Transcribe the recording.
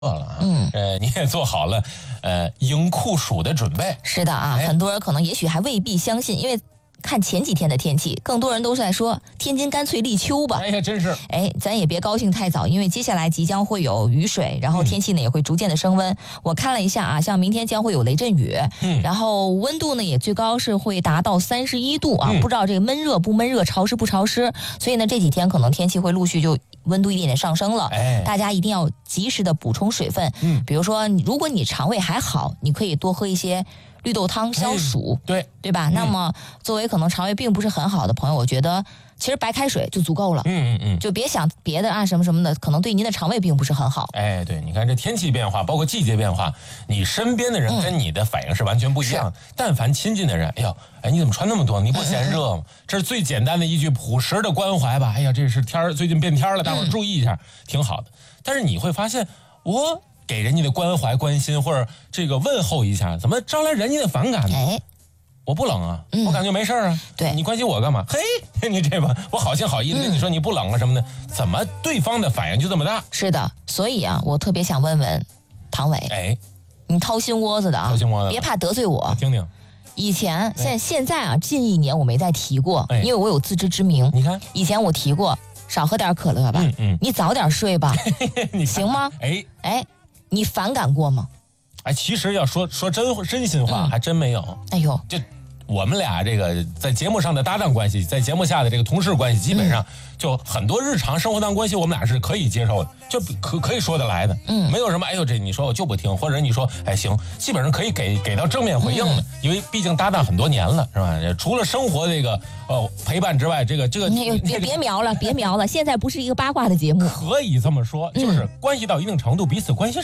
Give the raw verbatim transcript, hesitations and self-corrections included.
了啊，嗯，呃，你也做好了，呃，迎酷暑的准备。 是的啊， 哎、 很多人可能也许还未必相信，因为看前几天的天气，更多人都是在说天津干脆立秋吧。 哎呀，真是， 哎，咱也别高兴太早，因为接下来即将会有雨水，然后天气呢也会逐渐的升温。嗯、我看了一下啊，像明天将会有雷阵雨，嗯，然后温度呢也最高是会达到三十一度啊，嗯、不知道这个闷热不闷热，潮湿不潮湿，所以呢这几天可能天气会陆续就温度一点点上升了，哎，大家一定要及时的补充水分。嗯，比如说，如果你肠胃还好，你可以多喝一些绿豆汤消暑， 哎、对对吧？嗯、那么作为可能肠胃并不是很好的朋友，我觉得其实白开水就足够了。嗯嗯嗯，就别想别的啊什么什么的，可能对您的肠胃并不是很好。 哎，对，你看这天气变化，包括季节变化，你身边的人跟你的反应是完全不一样。嗯、但凡亲近的人，哎呦，哎，你怎么穿那么多？你不嫌热吗？这是最简单的一句朴实的关怀吧。哎呀，这是天儿最近变天了，大伙儿注意一下，嗯、挺好的。但是你会发现，我给人家的关怀、关心或者这个问候一下，怎么招来人家的反感呢？哎，我不冷啊，嗯、我感觉没事啊。 对， 你关心我干嘛？嘿，你这吧，我好心好意的跟你说你不冷啊什么的，嗯、怎么对方的反应就这么大？ 是的，所以啊，我特别想问问唐伟，哎，你掏心窝子的啊， 掏心窝子， 别怕得罪我， 我听听。 以前、现现在啊，近一年我没再提过，哎、因为我有自知之明。 你看， 以前我提过，少喝点可乐吧，嗯嗯，你早点睡吧， 你行吗？ 哎哎，你反感过吗？ 哎，其实要说说真真心话，嗯、还真没有。 哎呦， 就我们俩这个在节目上的搭档关系，在节目下的这个同事关系，基本上就很多日常生活当中关系，我们俩是可以接受的，就可可以说得来的。嗯，没有什么哎呦这你说我就不听，或者你说哎行，基本上可以给给到正面回应的，嗯、因为毕竟搭档很多年了，是吧？除了生活这个呃陪伴之外，这个这个别别别瞄了，别瞄了，现在不是一个八卦的节目， 可以这么说，就是关系到一定程度，彼此关心。